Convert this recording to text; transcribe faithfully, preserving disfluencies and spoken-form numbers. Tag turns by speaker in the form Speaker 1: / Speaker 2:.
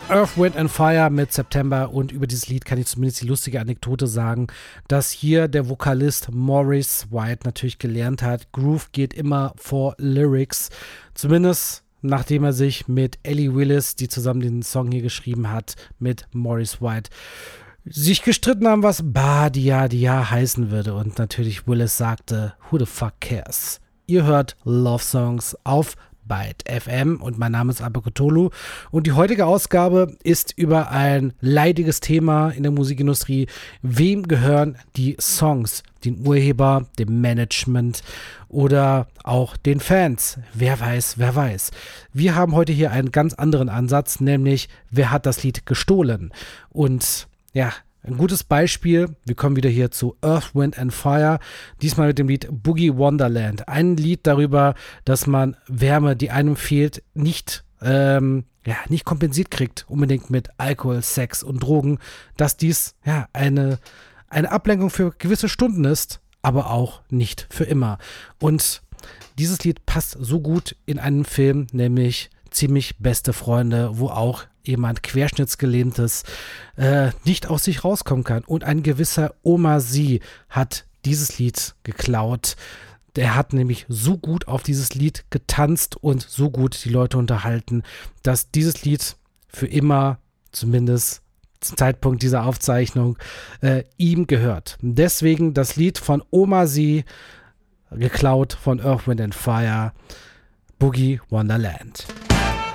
Speaker 1: Earth, Wind and Fire mit September, und über dieses Lied kann ich zumindest die lustige Anekdote sagen, dass hier der Vokalist Maurice White natürlich gelernt hat, Groove geht immer vor Lyrics, zumindest nachdem er sich mit Ellie Willis, die zusammen den Song hier geschrieben hat, mit Maurice White sich gestritten haben, was Badia Dia heißen würde, und natürlich Willis sagte, who the fuck cares? Ihr hört Love Songs auf Byte F M und mein Name ist Abekotolu, und die heutige Ausgabe ist über ein leidiges Thema in der Musikindustrie. Wem gehören die Songs? Den Urheber, dem Management oder auch den Fans? Wer weiß, wer weiß. Wir haben heute hier einen ganz anderen Ansatz, nämlich wer hat das Lied gestohlen? Und ja, ein gutes Beispiel, wir kommen wieder hier zu Earth, Wind and Fire, diesmal mit dem Lied Boogie Wonderland. Ein Lied darüber, dass man Wärme, die einem fehlt, nicht, ähm, ja, nicht kompensiert kriegt, unbedingt mit Alkohol, Sex und Drogen, dass dies ja eine, eine Ablenkung für gewisse Stunden ist, aber auch nicht für immer. Und dieses Lied passt so gut in einen Film, nämlich Ziemlich beste Freunde, wo auch jemand Querschnittsgelähmtes äh, nicht aus sich rauskommen kann. Und ein gewisser Omar Sy hat dieses Lied geklaut. Der hat nämlich so gut auf dieses Lied getanzt und so gut die Leute unterhalten, dass dieses Lied für immer, zumindest zum Zeitpunkt dieser Aufzeichnung, äh, ihm gehört. Deswegen das Lied von Omar Sy, geklaut von Earth, Wind and Fire, Boogie Wonderland.